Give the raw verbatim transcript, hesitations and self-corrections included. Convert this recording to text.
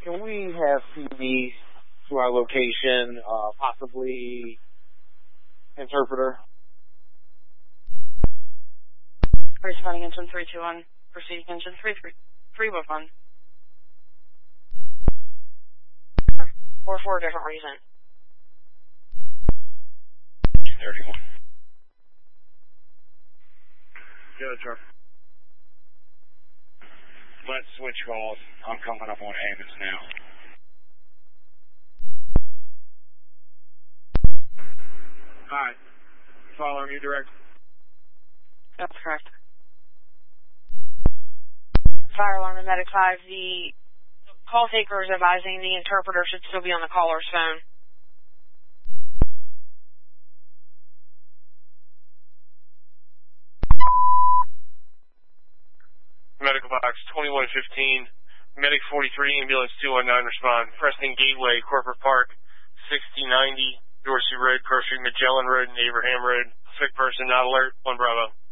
can we have P D to our location, uh, possibly interpreter? Responding engine three two one, proceeding engine three three one. Or for a different reason. thirty-one. Go, truck. Let's switch calls. I'm coming up on Ammons now. Hi. Following you direct. That's correct. Fire alarm and medic five, the call taker is advising the interpreter should still be on the caller's phone. Medical box twenty-one fifteen, medic forty-three, ambulance two one nine respond. Preston Gateway, Corporate Park, sixty ninety, Dorsey Road, crossing Magellan Road and Abraham Road. Sick person not alert, one Bravo.